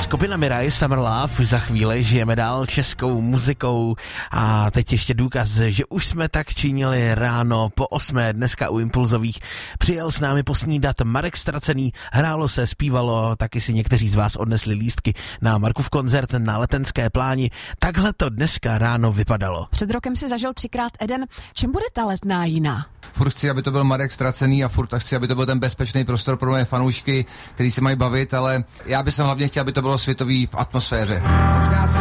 Skupina Mirai, Summer Love, za chvíli žijeme dál českou muzikou a teď ještě důkaz, že už jsme tak činili ráno po 8. dneska u Impulzových. Přijel s námi posnídat Marek Stracený, hrálo se, zpívalo, taky si někteří z vás odnesli lístky na Markův koncert na Letenské pláni. Takhle to dneska ráno vypadalo. Před rokem si zažil 3krát Eden. Čem bude ta Letná jiná? Furt chci, aby to byl Marek Stracený a furt chci, aby to byl ten bezpečný prostor pro moje fanoušky, který se mají bavit, ale já bych hlavně chtěl, aby to bylo světový v atmosféře. Možná